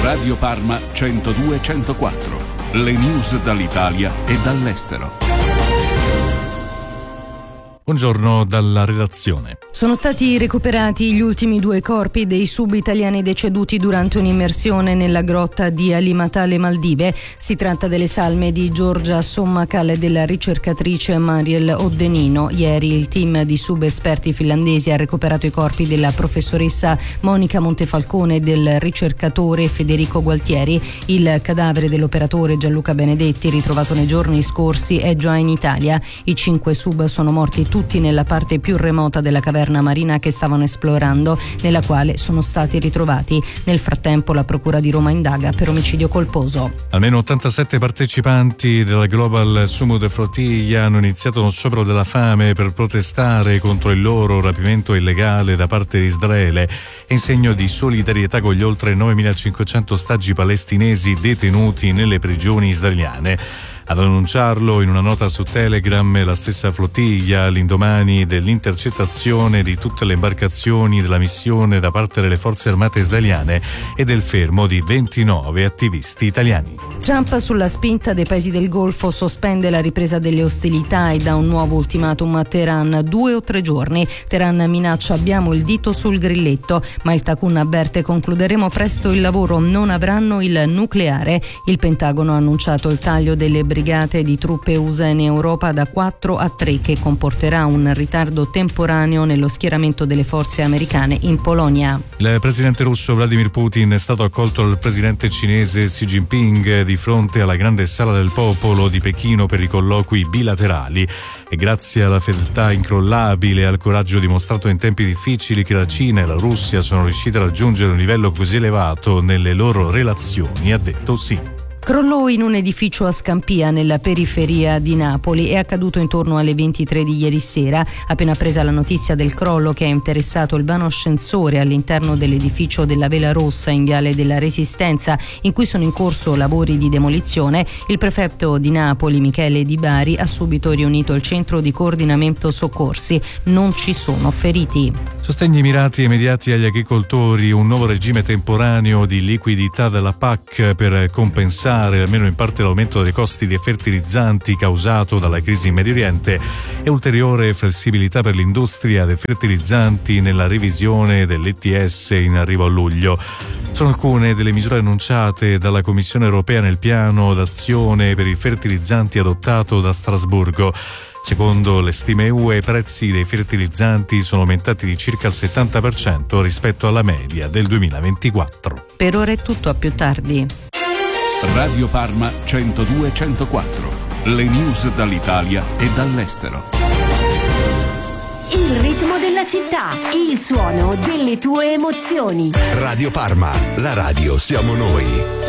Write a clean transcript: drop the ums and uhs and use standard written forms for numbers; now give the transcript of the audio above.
Radio Parma 102-104. Le news dall'Italia e dall'estero. Buongiorno dalla redazione. Sono stati recuperati gli ultimi 2 corpi dei sub-italiani deceduti durante un'immersione nella grotta di Alimata, alle Maldive. Si tratta delle salme di Giorgia Sommakal e della ricercatrice Mariel Oddenino. Ieri il team di sub-esperti finlandesi ha recuperato i corpi della professoressa Monica Montefalcone e del ricercatore Federico Gualtieri. Il cadavere dell'operatore Gianluca Benedetti, ritrovato nei giorni scorsi, è già in Italia. I 5 sub sono morti tutti nella parte più remota della caverna marina che stavano esplorando, nella quale sono stati ritrovati. Nel frattempo la Procura di Roma indaga per omicidio colposo. Almeno 87 partecipanti della Global Summit Flotilla hanno iniziato uno sciopero della fame per protestare contro il loro rapimento illegale da parte di Israele, in segno di solidarietà con gli oltre 9.500 ostaggi palestinesi detenuti nelle prigioni israeliane. Ad annunciarlo in una nota su Telegram la stessa flottiglia all'indomani dell'intercettazione di tutte le imbarcazioni della missione da parte delle forze armate israeliane e del fermo di 29 attivisti italiani. Trump, sulla spinta dei paesi del Golfo, sospende la ripresa delle ostilità e dà un nuovo ultimatum a Teheran: 2 o 3 giorni. Teheran minaccia: abbiamo il dito sul grilletto, ma il Takun avverte: concluderemo presto il lavoro, non avranno il nucleare. Il Pentagono ha annunciato il taglio delle brigate di truppe USA in Europa da 4 a 3, che comporterà un ritardo temporaneo nello schieramento delle forze americane in Polonia. Il presidente russo Vladimir Putin è stato accolto dal presidente cinese Xi Jinping di fronte alla grande sala del popolo di Pechino per i colloqui bilaterali. E grazie alla fedeltà incrollabile e al coraggio dimostrato in tempi difficili che la Cina e la Russia sono riuscite a raggiungere un livello così elevato nelle loro relazioni, ha detto Xi. Crollò in un edificio a Scampia, nella periferia di Napoli. È accaduto intorno alle 23 di ieri sera. Appena presa la notizia del crollo, che ha interessato il vano ascensore all'interno dell'edificio della Vela Rossa in Viale della Resistenza, in cui sono in corso lavori di demolizione, il prefetto di Napoli Michele Di Bari ha subito riunito il centro di coordinamento soccorsi. Non ci sono feriti. Sostegni mirati e immediati agli agricoltori, un nuovo regime temporaneo di liquidità della PAC per compensare almeno in parte l'aumento dei costi dei fertilizzanti causato dalla crisi in Medio Oriente e ulteriore flessibilità per l'industria dei fertilizzanti nella revisione dell'ETS in arrivo a luglio. Sono alcune delle misure annunciate dalla Commissione europea nel piano d'azione per i fertilizzanti adottato da Strasburgo. Secondo le stime UE, i prezzi dei fertilizzanti sono aumentati di circa il 70% rispetto alla media del 2024. Per ora è tutto, a più tardi. Radio Parma 102-104. Le news dall'Italia e dall'estero. Il ritmo della città, il suono delle tue emozioni. Radio Parma, la radio siamo noi.